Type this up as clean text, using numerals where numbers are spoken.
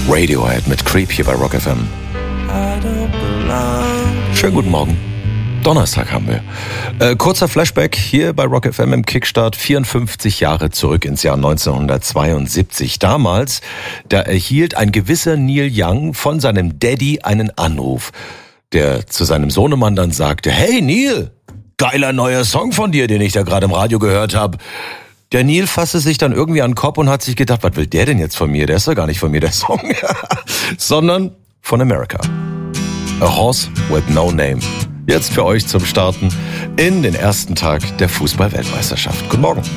Radiohead mit Creep hier bei Rock FM. Schönen guten Morgen. Donnerstag haben wir. Kurzer Flashback hier bei Rock FM im Kickstart, 54 Jahre zurück ins Jahr 1972. Damals, da erhielt ein gewisser Neil Young von seinem Daddy einen Anruf, der zu seinem Sohnemann dann sagte: Hey Neil, geiler neuer Song von dir, den ich da gerade im Radio gehört habe. Der Neil fasste sich dann irgendwie an den Kopf und hat sich gedacht, was will der denn jetzt von mir? Der ist doch gar nicht von mir, der Song. Sondern von America. A Horse with No Name. Jetzt für euch zum Starten in den ersten Tag der Fußball-Weltmeisterschaft. Guten Morgen.